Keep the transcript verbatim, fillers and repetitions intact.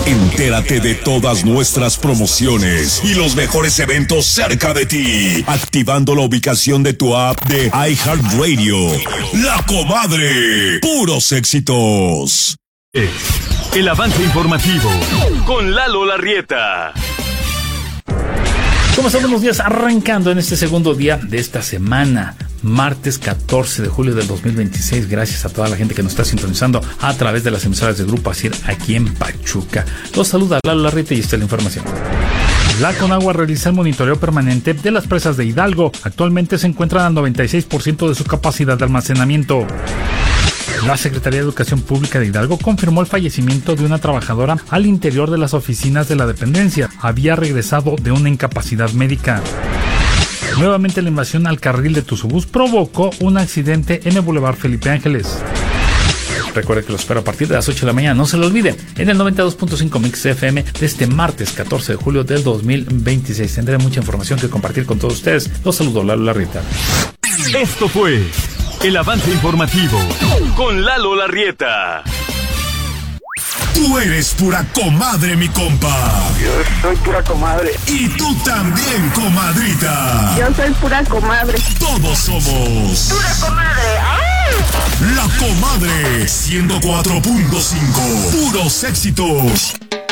Entérate de todas nuestras promociones y los mejores eventos cerca de ti, activando la ubicación de tu app de iHeartRadio. La Comadre, puros éxitos. El avance informativo con Lalo Larrieta. ¿Cómo están? Buenos días, arrancando en este segundo día de esta semana, martes catorce de julio del dos mil veintiséis. Gracias a toda la gente que nos está sintonizando a través de las emisoras de Grupo Asir aquí en Pachuca. Los saluda Lalo Larrieta y esta es la información. La Conagua realiza el monitoreo permanente de las presas de Hidalgo. Actualmente se encuentran al noventa y seis por ciento de su capacidad de almacenamiento. La Secretaría de Educación Pública de Hidalgo confirmó el fallecimiento de una trabajadora al interior de las oficinas de la dependencia. Había regresado de una incapacidad médica. Nuevamente la invasión al carril de Tuzubús provocó un accidente en el Boulevard Felipe Ángeles. Recuerde que lo espero a partir de las ocho de la mañana, no se lo olvide, en el noventa y dos punto cinco Mix F M de este martes catorce de julio del dos mil veintiséis. Tendré mucha información que compartir con todos ustedes. Los saludo, Lalo Larrieta. Esto fue el avance informativo con Lalo Larrieta. Tú eres pura comadre, mi compa. Yo soy pura comadre. Y tú también, comadrita. Yo soy pura comadre. Todos somos Pura comadre. ¡Ay! La Comadre ciento cuatro punto cinco. Puros éxitos.